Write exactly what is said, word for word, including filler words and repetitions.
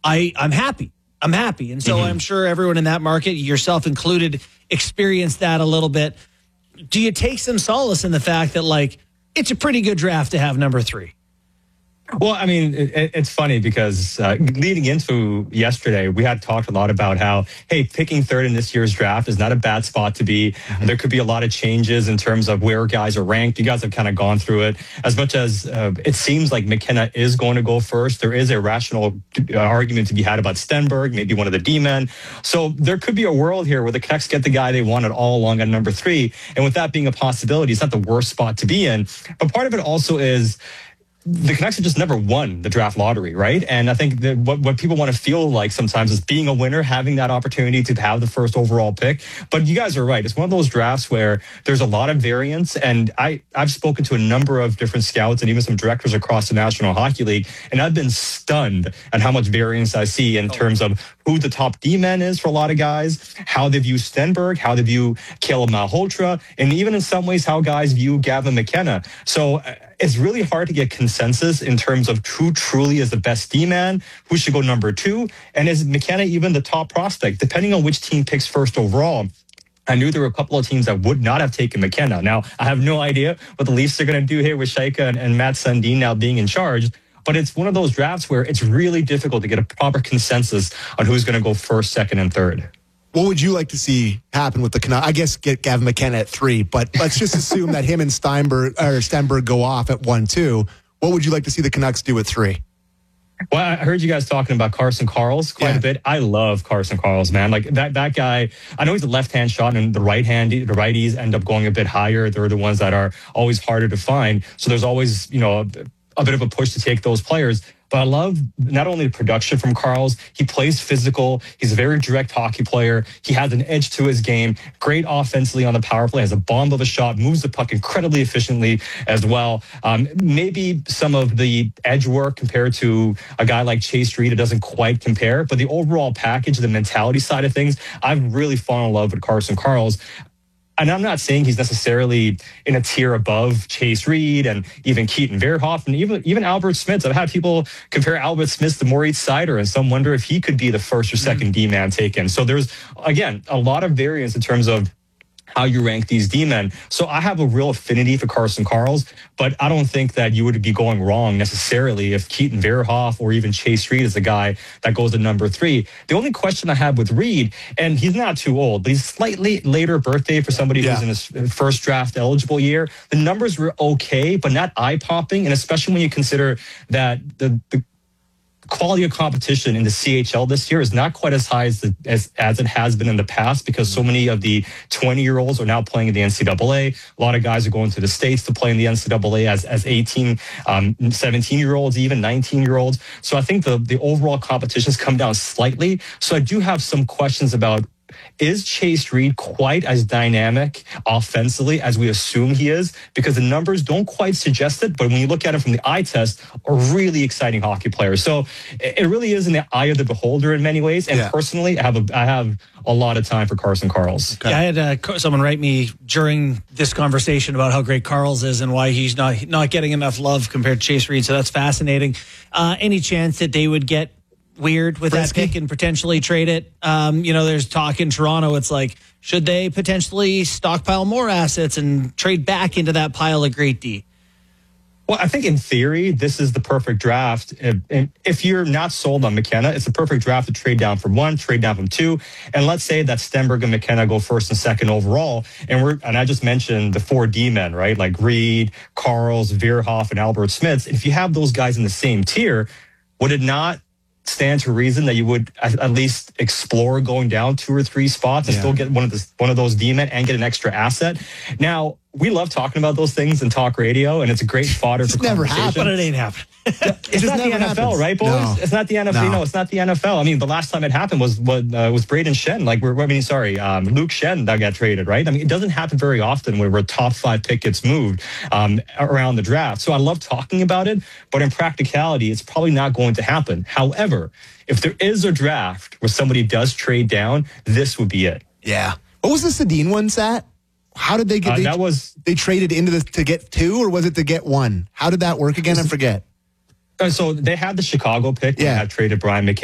I, I'm happy. I'm happy. And so mm-hmm. I'm sure everyone in that market, yourself included, experienced that a little bit. Do you take some solace in the fact that, like, it's a pretty good draft to have number three? Well, I mean, it, it's funny because uh, leading into yesterday, we had talked a lot about how, hey, picking third in this year's draft is not a bad spot to be. Mm-hmm. There could be a lot of changes in terms of where guys are ranked. You guys have kind of gone through it. As much as uh, it seems like McKenna is going to go first, there is a rational uh, argument to be had about Stenberg, maybe one of the D-men. So there could be a world here where the Canucks get the guy they wanted all along at number three. And with that being a possibility, it's not the worst spot to be in. But part of it also is, the Canucks have just never won the draft lottery, right? And I think that what, what people want to feel like sometimes is being a winner, having that opportunity to have the first overall pick. But you guys are right. It's one of those drafts where there's a lot of variance. And I, I've spoken to a number of different scouts and even some directors across the National Hockey League, and I've been stunned at how much variance I see in terms of who the top D-man is for a lot of guys, how they view Stenberg, how they view Caleb Malhotra, and even in some ways how guys view Gavin McKenna. So it's really hard to get consensus in terms of who truly is the best D-man, who should go number two, and is McKenna even the top prospect, depending on which team picks first overall. I knew there were a couple of teams that would not have taken McKenna. Now, I have no idea what the Leafs are going to do here with Shaika and, and Matt Sundin now being in charge, but it's one of those drafts where it's really difficult to get a proper consensus on who's going to go first, second, and third. What would you like to see happen with the Canucks? I guess get Gavin McKenna at three, but let's just assume that him and Steinberg or Stenberg go off at one, two. What would you like to see the Canucks do at three? Well, I heard you guys talking about Carson Karls quite yeah. a bit. I love Carson Karls, man. Like that, that guy, I know he's a left-hand shot and the right-hand, the righties end up going a bit higher. They're the ones that are always harder to find. So there's always, you know, a, a bit of a push to take those players. But I love not only the production from Karls, he plays physical. He's a very direct hockey player. He has an edge to his game. Great offensively on the power play. Has a bomb of a shot. Moves the puck incredibly efficiently as well. Um, maybe some of the edge work compared to a guy like Chase Reed, it doesn't quite compare. But the overall package, the mentality side of things, I've really fallen in love with Carson Karls. And I'm not saying he's necessarily in a tier above Chase Reed and even Keaton Verhoff and even even Albert Smith. I've had people compare Albert Smith to Moritz Seider, and some wonder if he could be the first or second mm. D-man taken. So there's, again, a lot of variance in terms of how you rank these D-men. So I have a real affinity for Carson Karls, but I don't think that you would be going wrong necessarily if Keaton Verhoff or even Chase Reed is the guy that goes to number three. The only question I have with Reed, and he's not too old, but he's slightly later birthday for somebody yeah. who's in his first draft eligible year. The numbers were okay, but not eye-popping, and especially when you consider that the, the quality of competition in the C H L this year is not quite as high as, the, as as it has been in the past, because so many of the twenty-year-olds are now playing in the N C double A. A lot of guys are going to the States to play in the N C double A as, as eighteen, um, seventeen-year-olds, even nineteen-year-olds. So I think the, the overall competition has come down slightly. So I do have some questions about, is Chase Reed quite as dynamic offensively as we assume he is? Because the numbers don't quite suggest it, but when you look at him from the eye test, a really exciting hockey player. So it really is in the eye of the beholder in many ways. And yeah. personally, I have a, I have a lot of time for Carson Karls. Okay. Yeah, I had uh, someone write me during this conversation about how great Karls is and why he's not not getting enough love compared to Chase Reed. So that's fascinating. Uh, any chance that they would get weird with Frisky. that pick and potentially trade it? Um, you know, there's talk in Toronto. It's like, should they potentially stockpile more assets and trade back into that pile of great D? Well, I think in theory, this is the perfect draft. If, if you're not sold on McKenna, it's the perfect draft to trade down from one, trade down from two. And let's say that Stenberg and McKenna go first and second overall. And we're, and I just mentioned the four D-men, right? Like Reed, Karls, Verhoff, and Albert Smith. If you have those guys in the same tier, would it not stand to reason that you would at least explore going down two or three spots and yeah. still get one of the, one of those D-men and get an extra asset? Now, we love talking about those things in talk radio, and it's a great fodder it's for never conversation. happened. But it ain't happened. It's not the N F L, happens. right, boys? No. It's not the N F L. No. no, it's not the N F L. I mean, the last time it happened was what uh, was Braden Shen. Like, we're, I mean, sorry, um, Luke Shen that got traded, right? I mean, it doesn't happen very often where a top five pick gets moved um, around the draft. So I love talking about it, but in practicality, it's probably not going to happen. However, if there is a draft where somebody does trade down, this would be it. Yeah. What was the Sedin one, Sat? How did they get? Uh, they, that was they traded into this to get two, or was it to get one? How did that work again? I forget. Uh, so they had the Chicago pick. Yeah. They had traded Brian McKay.